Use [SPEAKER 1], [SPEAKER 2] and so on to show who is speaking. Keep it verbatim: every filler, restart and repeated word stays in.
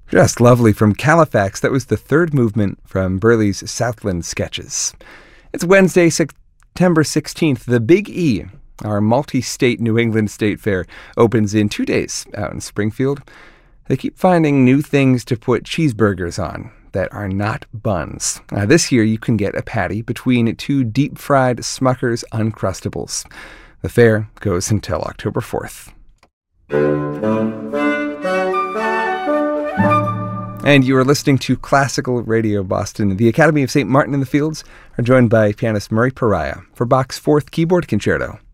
[SPEAKER 1] Just lovely from Califax. That was the third movement from Burleigh's Southland Sketches. It's Wednesday, September sixteenth. The Big E, our multi-state New England State Fair, opens in two days out in Springfield. They keep finding new things to put cheeseburgers on that are not buns. Uh, this year, you can get a patty between two deep-fried Smucker's Uncrustables. The fair goes until October fourth. And you are listening to Classical Radio Boston. The Academy of Saint Martin in the Fields are joined by pianist Murray Pariah for Bach's Fourth Keyboard Concerto.